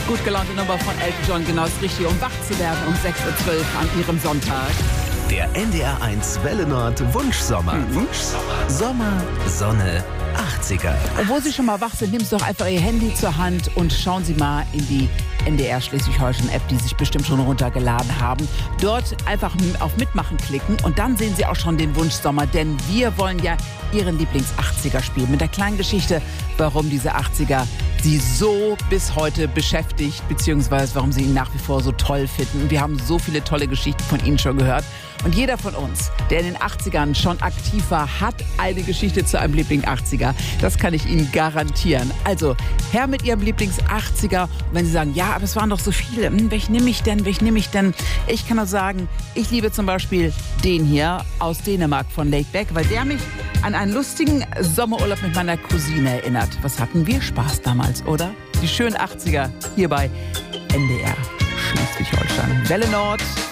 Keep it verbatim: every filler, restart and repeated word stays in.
Gut gelaunte Nummer von Elton John, genau das Richtige, um wach zu werden um sechs Uhr zwölf an Ihrem Sonntag. Der N D R eins Welle Nord Wunschsommer. Mhm. Wunschsommer. Sommer, Sonne, achtziger. Und wo Sie schon mal wach sind, nehmen Sie doch einfach Ihr Handy zur Hand und schauen Sie mal in die N D R Schleswig-Holstein-App, die Sie sich bestimmt schon runtergeladen haben. Dort einfach auf Mitmachen klicken und dann sehen Sie auch schon den Wunschsommer, denn wir wollen ja Ihren Lieblings-achtziger spielen mit der kleinen Geschichte, warum diese achtziger Sie so bis heute beschäftigt, beziehungsweise warum Sie ihn nach wie vor so toll finden. Wir haben so viele tolle Geschichten von Ihnen schon gehört. Und jeder von uns, der in den achtzigern schon aktiv war, hat eine Geschichte zu einem Liebling-achtziger. Das kann ich Ihnen garantieren. Also, her mit Ihrem Lieblings-achtziger. Und wenn Sie sagen, ja, aber es waren doch so viele. Hm, welchen nehme ich denn? Welchen nehme ich denn? Ich kann nur sagen, ich liebe zum Beispiel den hier aus Dänemark von Laidback, weil der mich an einen lustigen Sommerurlaub mit meiner Cousine erinnert. Was hatten wir Spaß damals, oder? Die schönen achtziger hier bei N D R Schleswig-Holstein. Welle Nord.